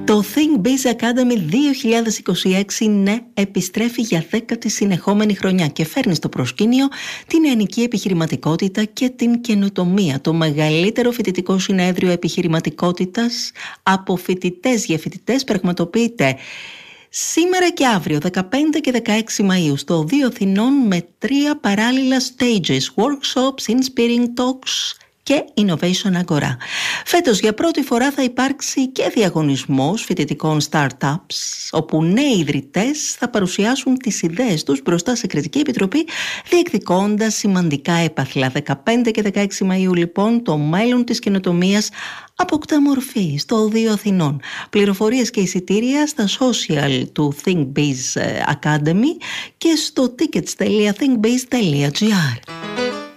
Το Think Biz Academy 2026 επιστρέφει για 10η συνεχόμενη χρονιά και φέρνει στο προσκήνιο την νεανική επιχειρηματικότητα και την καινοτομία. Το μεγαλύτερο φοιτητικό συνέδριο επιχειρηματικότητας από φοιτητές για φοιτητές πραγματοποιείται σήμερα και αύριο, 15 και 16 Μαΐου, στο Δύο Αθηνών με 3 παράλληλα stages, workshops, inspiring talks και Innovation Αγορά. Φέτος για πρώτη φορά θα υπάρξει και διαγωνισμός φοιτητικών startups, όπου νέοι ιδρυτές θα παρουσιάσουν τις ιδέες τους μπροστά σε κριτική επιτροπή, διεκδικώντας σημαντικά έπαθλα. 15 και 16 Μαΐου λοιπόν το μέλλον της καινοτομίας αποκτά μορφή στο Δύο Αθηνών. Πληροφορίες και εισιτήρια στα social του Think Biz Academy και στο tickets.thinkbiz.gr.